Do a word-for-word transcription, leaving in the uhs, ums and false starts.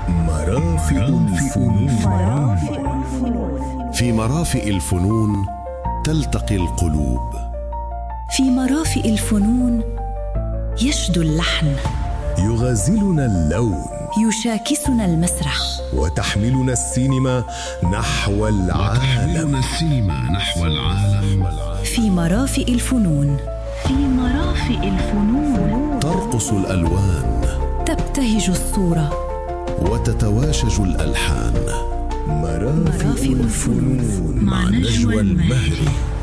مرافئ الفنون. في مرافئ الفنون تلتقي القلوب. في مرافئ الفنون يشدو اللحن، يغازلنا اللون، يشاكسنا المسرح، وتحملنا السينما نحو العالم. السينما نحو العالم. في مرافئ الفنون. في مرافئ الفنون ترقص الألوان، تبتهج الصورة، وتتواشج الألحان. مرافئ الفنون مع نجوى المهري.